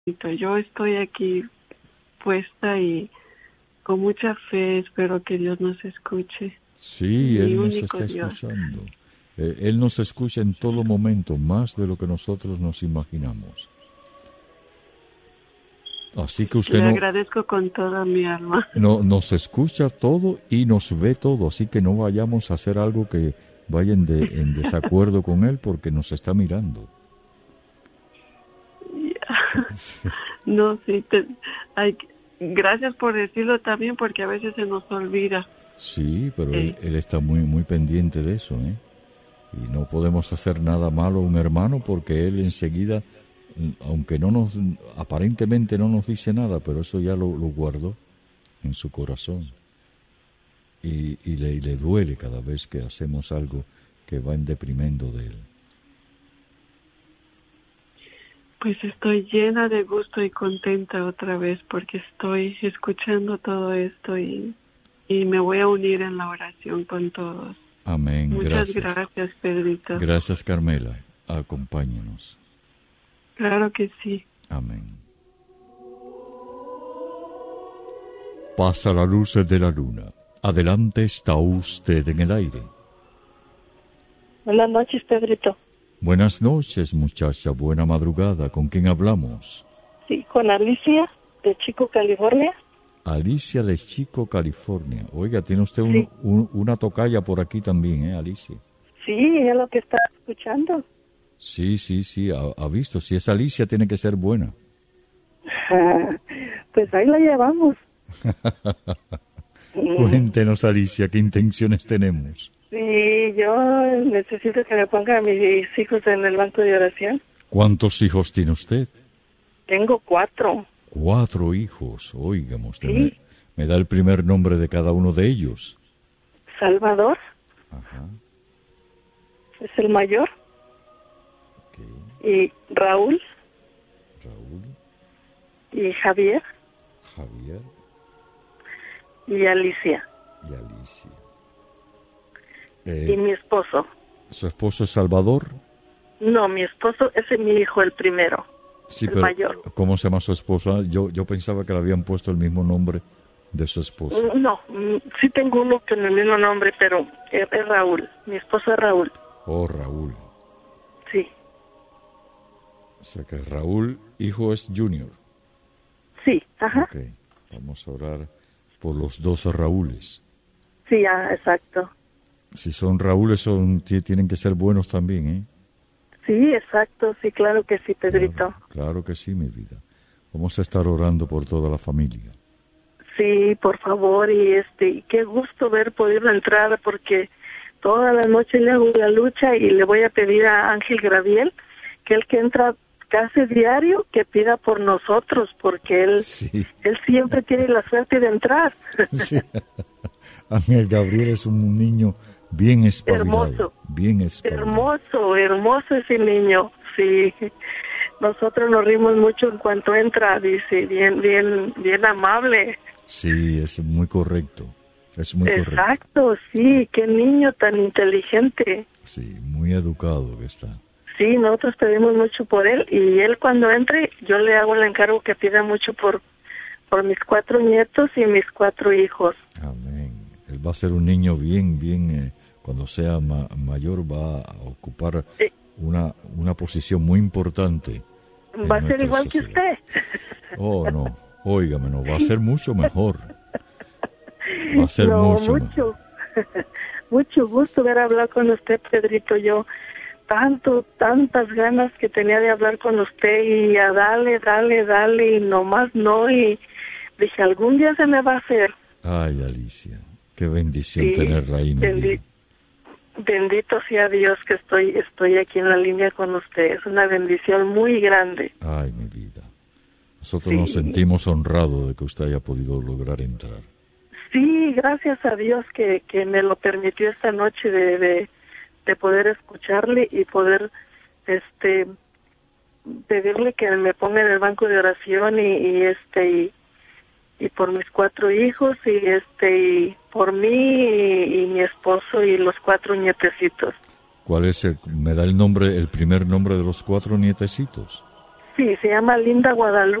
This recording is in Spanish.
Yo estoy aquí puesta y con mucha fe espero que Dios nos escuche. Sí, Mi Él nos único está Dios. escuchando. Él nos escucha en todo momento, más de lo que nosotros nos imaginamos. Así que usted Le agradezco con toda mi alma. nos escucha todo y nos ve todo, así que no vayamos a hacer algo que vaya en desacuerdo con Él porque nos está mirando. No, sí, gracias por decirlo también porque a veces se nos olvida. Sí, pero él está muy pendiente de eso, ¿eh? Y no podemos hacer nada malo a un hermano porque él enseguida, aunque aparentemente no nos dice nada, pero eso ya lo guardó en su corazón. Y le duele cada vez que hacemos algo que va en deprimendo de él. Pues estoy llena de gusto y contenta otra vez porque estoy escuchando todo esto y me voy a unir en la oración con todos. Amén. Muchas gracias, Pedrito. Gracias, Carmela. Acompáñanos. Claro que sí. Amén. Pasa la luz de la luna. Adelante está usted en el aire. Buenas noches, Pedrito. Buenas noches, muchacha. Buena madrugada. ¿Con quién hablamos? Sí, con Alicia, de Chico, California. Alicia de Chico, California. Oiga, tiene usted Sí. una tocaya por aquí también, ¿eh, Alicia? Sí, es lo que está escuchando. Sí. Ha visto. Si es Alicia, tiene que ser buena. Pues ahí la llevamos. Cuéntenos, Alicia, ¿qué intenciones tenemos? Sí, yo necesito que me ponga a mis hijos en el banco de oración. ¿Cuántos hijos tiene usted? Tengo 4. 4 hijos. Óigame, usted Sí. me da el primer nombre de cada uno de ellos. Salvador Ajá. es el mayor. Ok. Y Raúl Raúl, y Javier Javier y Alicia. y Alicia. Y mi esposo. ¿Su esposo es Salvador? No, mi esposo es mi hijo, el primero. Sí, el pero mayor. ¿cómo se llama su esposa? Yo pensaba que le habían puesto el mismo nombre de su esposo. No, sí tengo uno con el mismo nombre, pero es Raúl. Mi esposo es Raúl. Oh, Raúl. Sí, O sea que Raúl, hijo, es Junior. sí, ajá. Ok, vamos a orar por los 2 Raúles. Sí, exacto. Si son Raúles, tienen que ser buenos también, ¿eh? Sí, exacto, sí, claro que sí, Pedrito. Claro que sí, mi vida. Vamos a estar orando por toda la familia. Sí, por favor, y qué gusto ver poder entrar, porque toda la noche le hago la lucha y le voy a pedir a Ángel Graviel que el que entra casi diario, que pida por nosotros, porque él siempre tiene la suerte de entrar. Sí. Ángel Gabriel es un niño bien espabilado. Hermoso. Bien espabilado. Hermoso ese niño, sí. Nosotros nos rimos mucho en cuanto entra, dice, bien amable. Sí, es muy correcto. Es muy correcto. Exacto, sí, qué niño tan inteligente. Sí, muy educado que está. Sí, nosotros pedimos mucho por él y él cuando entre, yo le hago el encargo que pida mucho por mis 4 nietos y mis 4 hijos. Amén. Él va a ser un niño bien, cuando sea mayor va a ocupar una posición muy importante. Va a ser igual sociedad. que usted. Oh, no, óigame, no, va a ser mucho mejor. Va a ser mucho mejor. Mucho gusto ver hablar con usted, Pedrito. Yo tantas ganas que tenía de hablar con usted y a darle y nomás no, y dije, algún día se me va a hacer. Ay, Alicia, qué bendición tenerla ahí, mi vida. Bendito sea Dios que estoy aquí en la línea con usted. Es una bendición muy grande. Ay, mi vida. Nosotros nos sentimos honrados de que usted haya podido lograr entrar. Sí, gracias a Dios que me lo permitió esta noche de poder escucharle y poder pedirle que me ponga en el banco de oración y por mis 4 hijos y por mí y mi esposo y los 4 nietecitos. ¿Cuál es me da el primer nombre de los 4 nietecitos? Sí, se llama Linda Guadalupe.